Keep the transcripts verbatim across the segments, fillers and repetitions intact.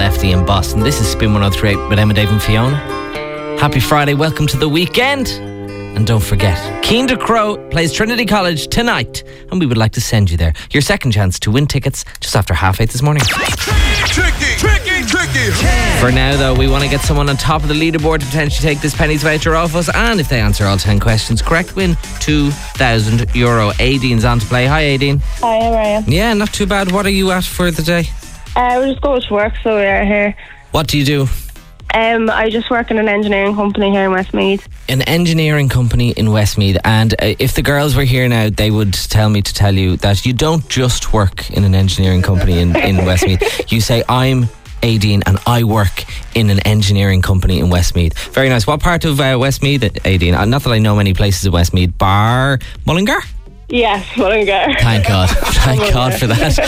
Lefty in Boston. This is Spin one oh three with Emma, Dave and Fiona. Happy Friday, welcome to the weekend. And don't forget, Keen to Crow plays Trinity College tonight, and we would like to send you there. Your second chance to win tickets just after half eight this morning. Tricky, tricky, tricky. For now, though, we want to get someone on top of the leaderboard to potentially take this pennies voucher off us, and if they answer all ten questions correct, win two thousand euro. Aidine's on to play. Hi, Aidine. Hi, how are you? Yeah, not too bad. What are you at for the day? Uh, we're just going to work, so we're here. What do you do? Um, I just work in an engineering company here in Westmeath. An engineering company in Westmeath, and uh, if the girls were here now, they would tell me to tell you that you don't just work in an engineering company in, in Westmeath. You say, I'm Aidine and I work in an engineering company in Westmeath. Very nice. What part of uh, Westmeath, Aidine? Uh, not that I know many places in Westmeath. Bar Mullingar? Yes, Mullingar. Thank God. Thank God for that.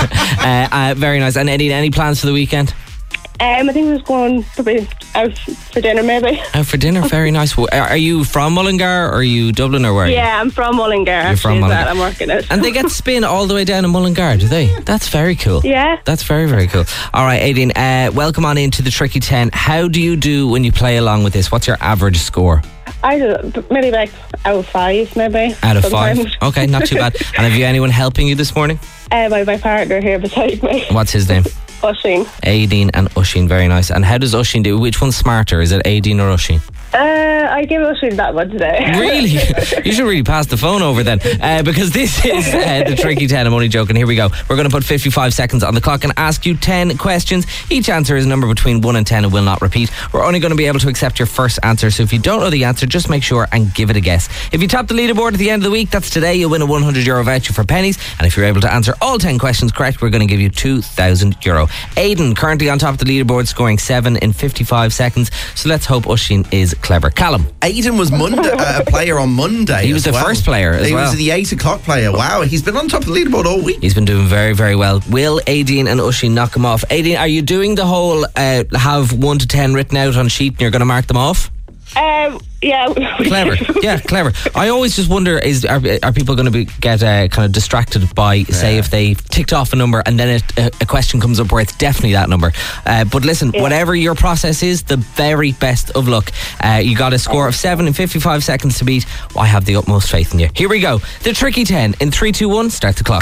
uh, uh, very nice. And Aidine, any plans for the weekend? Um, I think we're just going probably out for dinner, maybe. Out for dinner, very nice. Well, Are you from Mullingar, or are you Dublin, or where? Are Yeah, I'm from Mullingar. You're from actually, Mullingar. That I'm working it. And they get spin all the way down to Mullingar, do they? That's very cool. Yeah. That's very, very cool. All right, Aidine, uh, welcome on into the Tricky ten. How do you do when you play along with this? What's your average score? I do maybe like out of five, maybe. Out of sometimes. five? Okay, not too bad. And have you anyone helping you this morning? Uh, my, my partner here beside me. What's his name? Oisín. Aidine and Oisín, very nice. And how does Oisín do? Which one's smarter? Is it Aidine or Oisín? Uh, I give Oisín that one today. Really? You should really pass the phone over then, uh, because this is uh, the Tricky ten. I'm only joking. Here we go. We're going to put fifty-five seconds on the clock and ask you ten questions. Each answer is a number between one and ten and will not repeat. We're only going to be able to accept your first answer, so if you don't know the answer, just make sure and give it a guess. If you top the leaderboard at the end of the week, that's today, you'll win a one hundred euro voucher for pennies, and if you're able to answer all ten questions correct, we're going to give you two thousand euro. Aidan currently on top of the leaderboard, scoring seven in fifty-five seconds, so let's hope Oisín is clever. Callum. Aidan was Monday, uh, a player on Monday. He was as the well. first player as he well. He was the eight o'clock player. Wow, he's been on top of the leaderboard all week. He's been doing very, very well. Will Aidine and Oisín knock him off? Aidine, are you doing the whole uh, have one to ten written out on sheet and you're going to mark them off? Um, yeah. Clever. Yeah, clever. I always just wonder, is are, are people going to be get uh, kind of distracted by, say, Yeah. if they ticked off a number and then it, a, a question comes up where it's definitely that number. Uh, but listen, Yeah. whatever your process is, the very best of luck. Uh, you got a score of seven in fifty-five seconds to beat. Well, I have the utmost faith in you. Here we go. The Tricky ten. In three, two, one, start the clock.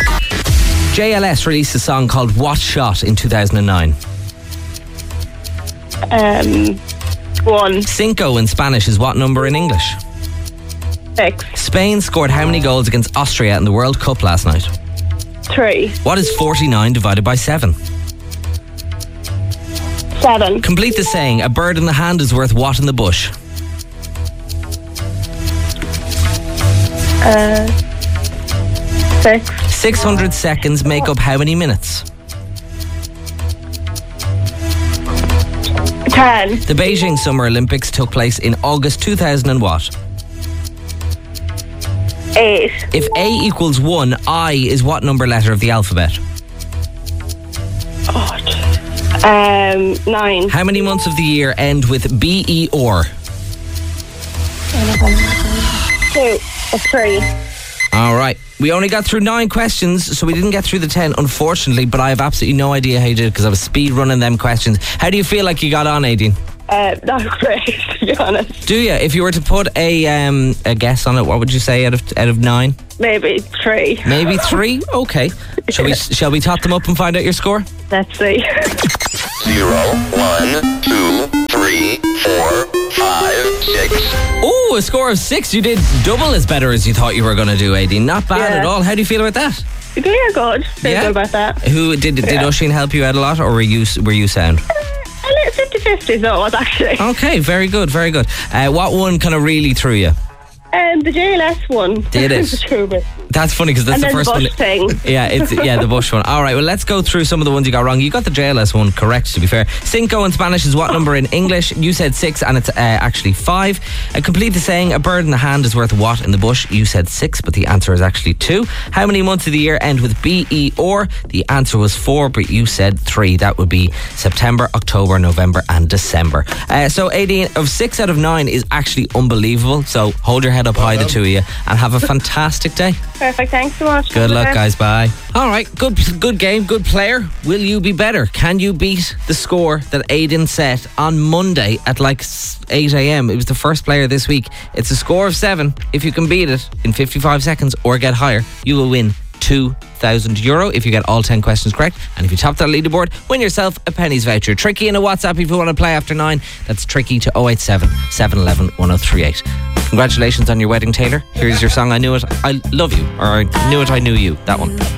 J L S released a song called What Shot in two thousand nine. Um, one. Cinco in Spanish is what number in English? Six. Spain scored how many goals against Austria in the World Cup last night? Three. What is forty-nine divided by seven? Seven. Complete the saying, a bird in the hand is worth what in the bush? Uh, six. six hundred seconds make up how many minutes? Ten. The Beijing Summer Olympics took place in August two thousand and what? Eight. If A equals one, I is what number letter of the alphabet? Um, nine. How many months of the year end with B, E, or? Two. Or three. All right. We only got through nine questions, so we didn't get through the ten, unfortunately, but I have absolutely no idea how you did because I was speed running them questions. How do you feel like you got on, Aidine? Uh, not great, to be honest. Do you? If you were to put a um, a guess on it, what would you say out of out of nine? Maybe three. Maybe three? Okay. Shall we shall we tot them up and find out your score? Let's see. Zero, one, two, three, four, five, six. Oh, a score of six. You did double as better as you thought you were going to do, Aidine. Not bad Yeah. at all. How do you feel about that? Yeah, good. Feel Yeah? good about that. Who did did Yeah. Oisín help you out a lot, or were you were you sound? A little fifty-fifty though, it was actually. Okay, very good, very good. Uh, what one kind of really threw you? Um, the J L S one. Did it? The true bit. That's funny because that's And the then first the one. Bush thing. Yeah, it's yeah the Bush one. All right, well let's go through some of the ones you got wrong. You got the J L S one correct, to be fair. Cinco in Spanish is what number in English? You said six, and it's uh, actually five. Uh, complete the saying, a bird in the hand is worth what in the bush? You said six, but the answer is actually two. How many months of the year end with B, E, or? The answer was four, but you said three. That would be September, October, November, and December. Uh, so eighteen of six out of nine is actually unbelievable. So hold your head up high, the two of you, and have a fantastic day. Perfect. Thanks so much. Good All the luck, best. guys. Bye. All right, good, good game, good player. Will you be better? Can you beat the score that Aidan set on Monday at like eight a.m? It was the first player this week. It's a score of seven. If you can beat it in fifty-five seconds or get higher, you will win two thousand euro if you get all ten questions correct. And if you top that leaderboard, win yourself a pennies voucher. Tricky in a WhatsApp if you want to play after nine. That's tricky to oh eight seven, seven one one, one oh three eight. Congratulations on your wedding, Taylor. Here's your song, I Knew It, I Love You. Or I Knew It, I Knew You. That one.